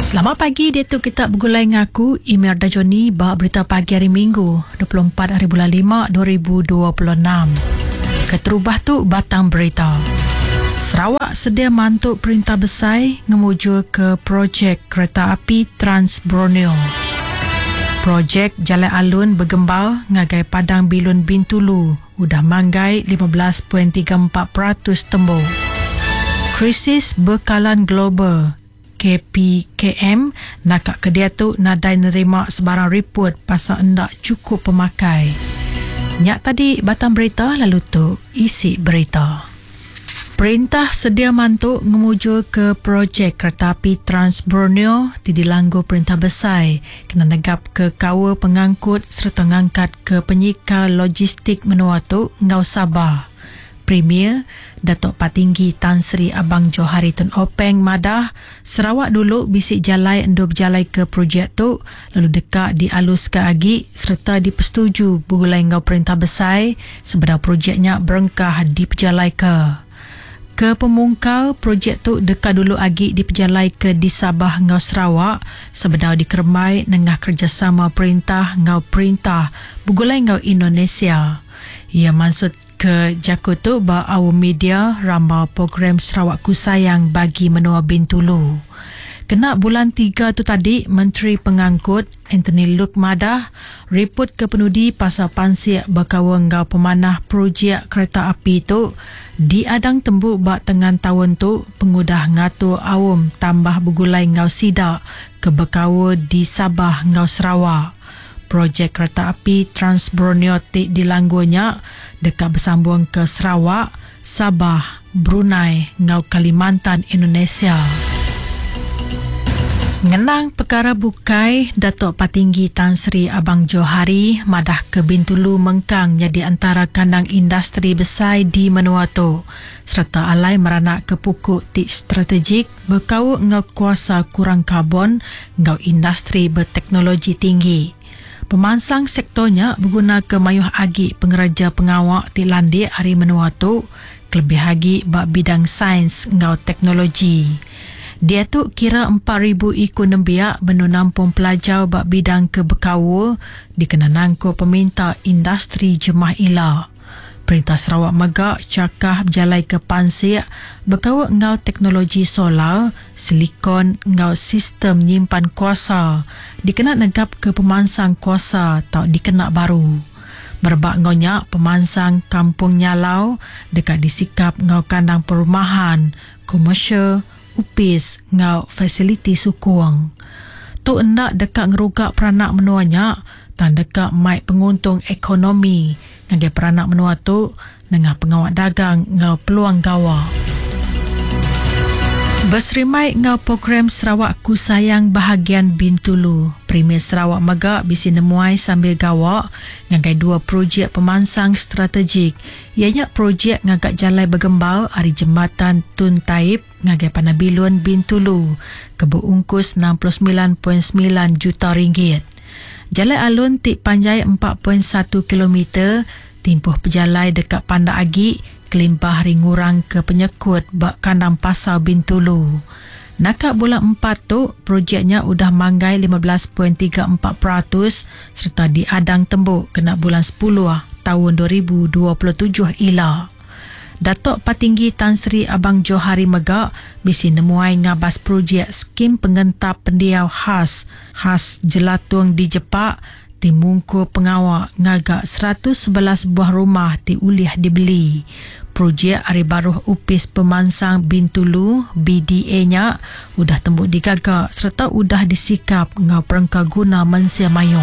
Selamat pagi, Datuk kita bergulai ngaku Imelda Joni bak berita pagi hari Minggu 24 hari bulan 5 2026. Keterubah tu batang berita. Sarawak sedia mantuk perintah besar ngemuju ke projek kereta api Trans Borneo. Projek Jalan Alun bergembal ngagai Padang Bilun Bintulu udah manggai 15.34% tembok. Krisis bekalan global KPKM nakak kedia tu nadai nerima sebarang report pasal hendak cukup pemakai. Nyak tadi batang berita, lalu tu isi berita. Perintah sedia mantuk ngemuju ke projek kereta api Trans Borneo dilanggu perintah besar kena negap ke kawa pengangkut serta ngangkat ke penyikal logistik menua tu ngau Sabah. Premier Datuk Patinggi Tan Sri Abang Johari Tun Openg madah Sarawak dulu bisik jalai endo berjalai ke projek tu lalu dekat dialus ke agi serta dipersetuju bergulai ngau perintah besar sebeda projeknya berengkah diperjalai ke. Ke pemungkau projek tu dekat dulu agi diperjalai ke di Sabah ngau Sarawak sebeda dikermai nengah kerjasama perintah ngau perintah bergulai ngau Indonesia. Ia maksud ke Jaku tu ba awam media rambau program Sarawak Ku Sayang bagi menua Bintulu. Kena bulan 3 tu tadi, Menteri Pengangkut Anthony Luke madah report ke penudi pasal pansiak berkawa ngau pemanah projek kereta api tu diadang tembuk bak tengan tahun tu pengudah ngatur awam tambah bergulai ngau sidak ke berkawa di Sabah ngau Sarawak. Projek kereta api Trans Borneo dilanggunya dekat bersambung ke Sarawak, Sabah, Brunei, ngau Kalimantan, Indonesia. Ngenang perkara bukai, Datuk Patinggi Tan Sri Abang Johari madah ke Bintulu Mengkang jadi antara kandang industri besar di menua tu serta alai meranak ke pukuk tik strategik berkau ngau kuasa kurang karbon ngau industri berteknologi tinggi. Pemansang sektornya berguna ke mayuh agi pengeraja pengawak di landik hari menua tu kelebih agi bak bidang sains ngau teknologi. Dia tu kira 4,000 ikut nembiak benu nampung pelajar bak bidang ke berkawa dikena nangko peminta industri jemah ila. Perintah Sarawak Megak cakah berjalai ke pansik berkawa ngau teknologi solar, silikon ngau sistem nyimpan kuasa dikena negap ke pemansang kuasa tau dikena baru. Berbak ngaunya pemansang kampung Nyalau dekat disikap ngau kandang perumahan, komersial, upis ngau fasiliti sukung. Tu endak dekat ngerugak peranak menuanya tan dekat mai penguntung ekonomi ngagai peranak menua tu nengah pengawak dagang ngau peluang gawa. Berserimai ngau program Sarawak Ku Sayang bahagian Bintulu. Premier Sarawak Megak bisi nemuai sambil gawak ngagai 2 projek pemansang strategik. Ianya projek ngagak jalai bergembal hari Jembatan Tun Taib ngagai Panabilun Bintulu ke berungkus 69.9 juta ringgit. Jalan alun tik panjai 4.1 km, timpuh pejalai dekat Panda Agi, Kelimbah Ringurang ke penyekut bak kandang pasar Bintulu. Nakak bulan 4 tu, projeknya udah manggai 15.34% serta diadang tembuk kena bulan 10 tahun 2027 ila. Datuk Patinggi Tan Sri Abang Johari Megak bisi nemuai ngabas projek skim pengentap pendiau khas jelatung di Jepak timungku pengawak ngagak 111 buah rumah diulih dibeli. Projek Ari Baruh Upis Pemansang Bintulu BDA-nya udah tembuk digagak serta udah disikap ngau perengka guna mensia mayuh.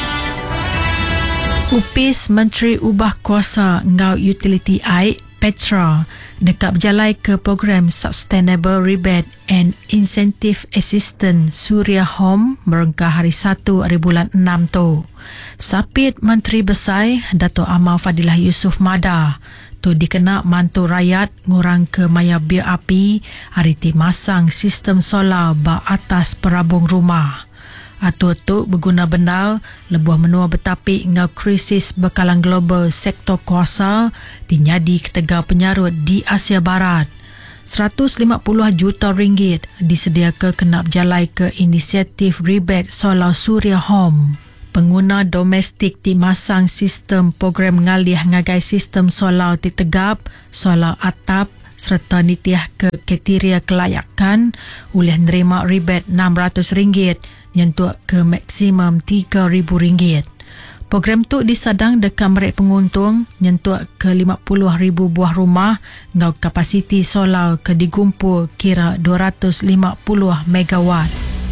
Upis Menteri Ubah Kuasa ngau Utility Air Petra dekat berjalai ke program Sustainable Rebate and Incentive Assistance Suria Home merengkah hari 1 hari bulan 6 tu. Sapit Menteri Besar Dato' Amal Fadilah Yusof madah tu dikena mantu rakyat ngurang ke maya biar api hari ti masang sistem solar ba atas perabung rumah. Atur tu berguna benar lebuh menua bertapik ngau krisis bekalan global sektor kuasa dinyadi ketega penyarut di Asia Barat. 150 juta ringgit disedia ke kenap jalai ke inisiatif rebate solar Suria Home. Pengguna domestik dimasang sistem program ngalih ngagai sistem solar ditegap, solar atap serta nitiah ke kriteria kelayakan boleh nerima rebate RM600 nyentuh ke maksimum RM3,000. Program tu disadang dekat merek penguntung nyentuh ke 50,000 buah rumah ngau kapasiti solar ke digumpul kira 250 megawatt.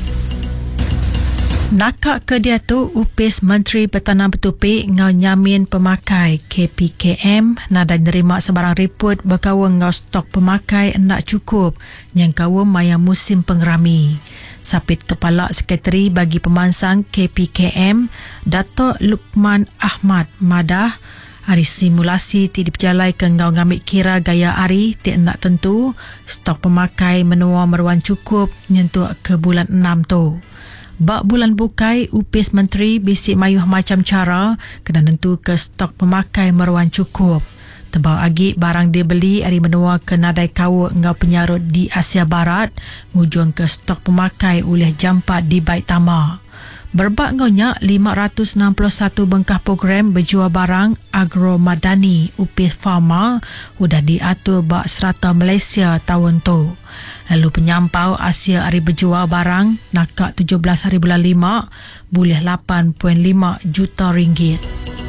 Nakak ke dia tu upis Menteri Bertanam Bertopik ngau nyamin pemakai KPKM nada nerima sebarang report berkawang ngau stok pemakai nak cukup yang kawam maya musim pengerami. Sapit Kepala Sekretari bagi Pemansang KPKM, Dato' Lukman Ahmad Madah, hari simulasi ti diperjalai ke ngau ngambil kira gaya hari ti nak tentu, stok pemakai menua meruan cukup nyentuh ke bulan 6 tu. Bak bulan bukai, upis Menteri bisik mayuh macam cara kena nentu ke stok pemakai meruan cukup. Tebau agi barang dia beli hari menua ke nadai kawa ngau penyarut di Asia Barat ngujung ke stok pemakai oleh jampat di Baik Tama. Berbak ngaunya 561 bengkah program berjual barang agro madani upis farma sudah diatur bak serata Malaysia tahun tu. Lalu penyampau Asia hari berjual barang nakak 17 hari bulan 5 boleh 8.5 juta ringgit.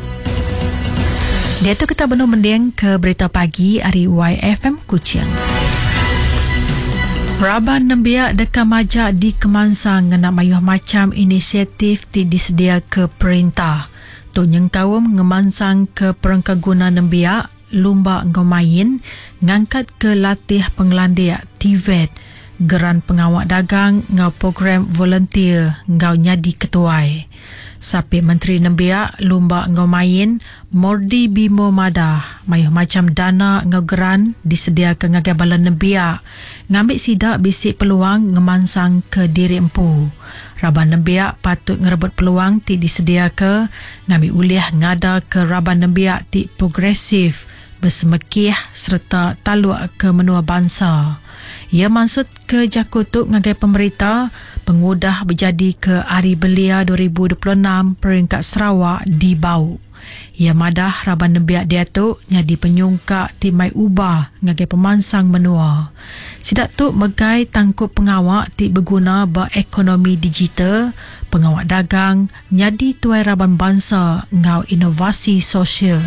Dia tu kita benar mending ke berita pagi hari YFM Kuching. Raban nembiak dekat majak di Kemansang nak mayuh macam inisiatif ti disedia ke perintah. Tu nyengkawam ngemansang ke perengkaguna nembiak lumba ngau main ngangkat ke latih penglandia TVET geran pengawak dagang ngau program volunteer ngau nyadi ketuai. Sapi Menteri Nembiak lumba ngau main Mordi Bimo Madah mayuh macam dana ngau geran disedia ke ngagai balan Nembiak ngambil sidak bisik peluang ngemansang ke diri empu. Raban Nembiak patut ngerebut peluang ti disedia ke ngambil uliah ngada ke Raban Nembiak ti progresif bersemekih serta taluk ke menua bangsa. Ia maksud ke Jakutuk ngagai pemerintah pengudah berjadi ke Hari Belia 2026 peringkat Sarawak di Bau. Ia madah Raban Nembiak dia tu nyadi penyungkak timai ubah ngagai pemansang menua. Sidak tu megai tangkup pengawak ti berguna berekonomi digital, pengawak dagang, nyadi tuai Raban bangsa ngau inovasi sosial.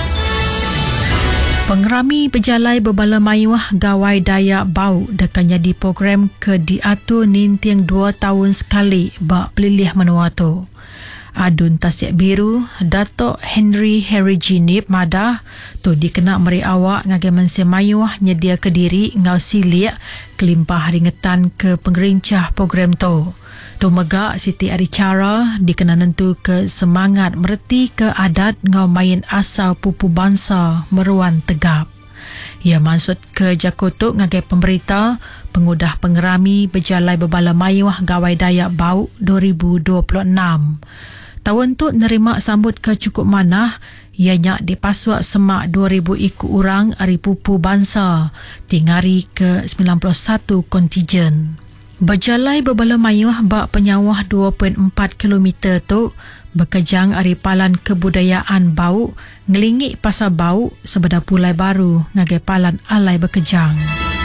Pengerami berjalai berbala mayuah gawai Dayak Bau dekat jadi program ke diatur nintiang 2 tahun sekali bak pelilih menua tu. Adun Tasik Biru, Dato' Henry Herijinip Madah tu dikena meri awak ngagai mensia mayuah nyedia ke diri ngau silik kelimpah ringetan ke pengerincah program tu. Tu megak Siti Aricara dikena nentu ke semangat mereti ke adat ngau main asal pupu bangsa meruan tegap. Ia maksud ke Jakutuk ngagai pemerintah pengudah pengerami berjalai berbala mayuah gawai Dayak Bau 2026. Tahun tu nerima sambut ke cukup manah ianya dipasuak semak 2,000 ikut orang hari pupu bangsa tingari ke 91 kontijen. Berjalai berbala mayuah bak penyawah 2.4 km tu berkejang hari palan kebudayaan Bau ngelingik pasar Bau sebeda pulai baru ngagai palan alai berkejang.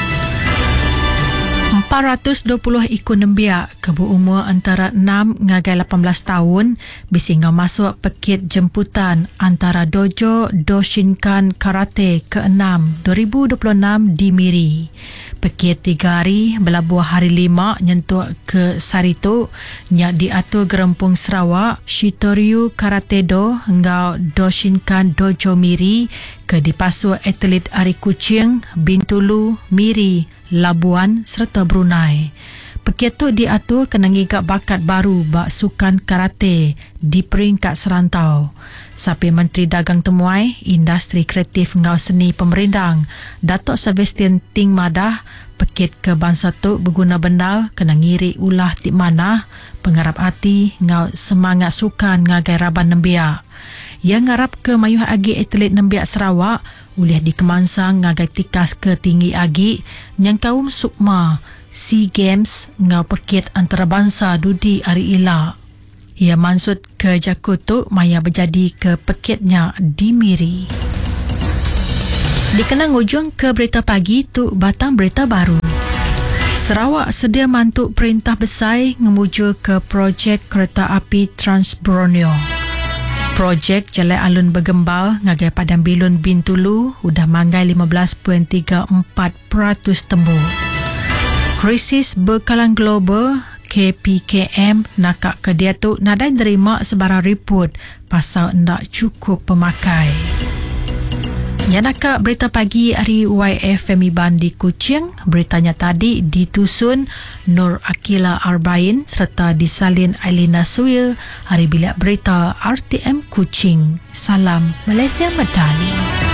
420 ikut nembiak ke berumur antara 6 ngagai 18 tahun bisingau masuk pekit jemputan antara Dojo Doshinkan Karate ke-6 2026 di Miri. Pekit 3 hari belabuh hari 5 nyentuh ke Sarito nyak diatur Gerempung Sarawak Shitoryu Karate Do ngau Doshinkan Dojo Miri ke dipasuh atlet Ari Kuching, Bintulu, Miri, Labuan serta Brunei. Pekit tu diatur kena ngigap bakat baru bak sukan karate di peringkat serantau. Sapi Menteri Dagang Temuai, Industri Kreatif ngau seni pemerindang, Datuk Sebastian Ting Madah, pekit ke bangsa tu berguna benda kena ngiri ulah di mana pengharap hati ngau semangat sukan ngagai Raban Nembiak. yang ngarap ke mayuh agi atlet nembiak Sarawak ulih dikemansang ngagai tikas ke tinggi agi yang kaum sukma SEA Games ngau pekit antarabangsa dudi hari ila. Ia mansut ke Jakutuk maya berjadi ke pekitnya di Miri. Dikenang ujung ke berita pagi tu batang berita baru. Sarawak sedia mantuk perintah besar ngemuju ke projek kereta api Trans Borneo. Projek Jalan Alun Bergembal ngagai Padang Bilun Bintulu udah manggai 15.34% tembur. Krisis berkalan global KPKM nakak ke dia tu nadai nerima sebarang report pasal ndak cukup pemakai. Yang nakak berita pagi hari YFM Iban di Kuching, beritanya tadi ditusun Nur Akila Arbain serta disalin Ailina Suil, hari bilik berita RTM Kuching. Salam Malaysia Madani.